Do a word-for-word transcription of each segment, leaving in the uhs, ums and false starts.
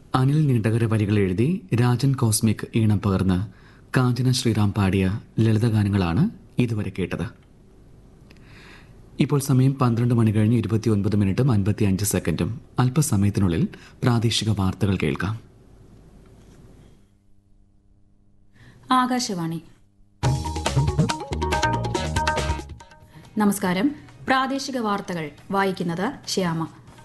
അനിൽ നീണ്ടകര വരികൾ എഴുതി രാജൻ കോസ്മിക് ഈണം പകർന്ന് കാഞ്ചന ശ്രീറാം പാടിയ ലളിതഗാനങ്ങളാണ് ഇതുവരെ കേട്ടത്. ഇപ്പോൾ സമയം പന്ത്രണ്ട് മണി കഴിഞ്ഞ് ഇരുപത്തിയൊൻപത് മിനിറ്റും അൻപത്തി അഞ്ച് സെക്കൻഡും. അല്പസമയത്തിനുള്ളിൽ പ്രാദേശിക വാർത്തകൾ കേൾക്കാം. ആകാശവാണി. നമസ്കാരം. പ്രാദേശിക വാർത്തകൾ വായിക്കുന്നത് ശ്യാമ.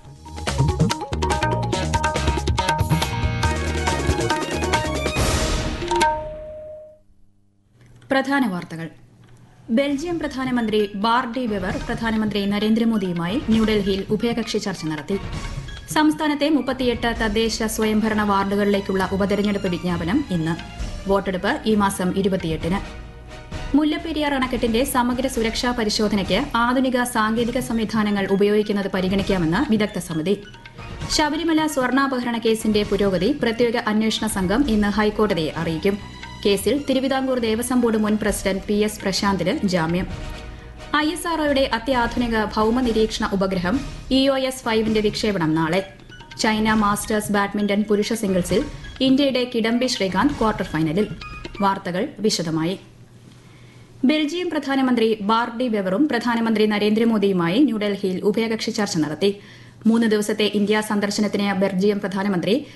പ്രധാന വാർത്തകൾ. ബെൽജിയം പ്രധാനമന്ത്രി ബാർഡി വെവർ പ്രധാനമന്ത്രി നരേന്ദ്രമോദിയുമായി ന്യൂഡൽഹിയിൽ ഉഭയകക്ഷി ചർച്ച നടത്തി. സംസ്ഥാനത്തെ മുപ്പത്തിയെട്ട് തദ്ദേശ സ്വയംഭരണ വാർഡുകളിലേക്കുള്ള ഉപതെരഞ്ഞെടുപ്പ് വിജ്ഞാപനം ഇന്ന്. വോട്ടെടുപ്പ് ഈ മാസം ഇരുപത്തിയെട്ടിന്. മുല്ലപ്പെരിയാർ അണക്കെട്ടിന്റെ സമഗ്ര സുരക്ഷാ പരിശോധനയ്ക്ക് ആധുനിക സാങ്കേതിക സംവിധാനങ്ങൾ ഉപയോഗിക്കുന്നത് പരിഗണിക്കാമെന്ന് വിദഗ്ധ സമിതി. ശബരിമല സ്വർണ്ണാപഹരണ കേസിന്റെ പുരോഗതി പ്രത്യേക അന്വേഷണ സംഘം ഇന്ന് ഹൈക്കോടതിയെ അറിയിക്കും. കേസിൽ തിരുവിതാംകൂർ ദേവസ്വം ബോർഡ് മുൻ പ്രസിഡന്റ് പി എസ് പ്രശാന്തിന് ജാമ്യം. ഐ എസ് ആർഒയുടെ അത്യാധുനിക ഭൌമ നിരീക്ഷണ ഉപഗ്രഹം ഇ ഒ എസ് ഫൈവിന്റെ വിക്ഷേപണം നാളെ. ചൈന മാസ്റ്റേഴ്സ് ബാഡ്മിന്റൺ പുരുഷ സിംഗിൾസിൽ ഇന്ത്യയുടെ കിഡംബി ശ്രീകാന്ത് ക്വാർട്ടർ ഫൈനലിൽ. വാർത്തകൾ വിശദമായി. ബെൽജിയം പ്രധാനമന്ത്രി ബാർഡി വെവറും പ്രധാനമന്ത്രി നരേന്ദ്രമോദിയുമായി ന്യൂഡൽഹിയിൽ ഉഭയകക്ഷി ചർച്ച നടത്തി. മൂന്ന് ദിവസത്തെ ഇന്ത്യാ സന്ദർശനത്തിന് ബെൽജിയം പ്രധാനമന്ത്രി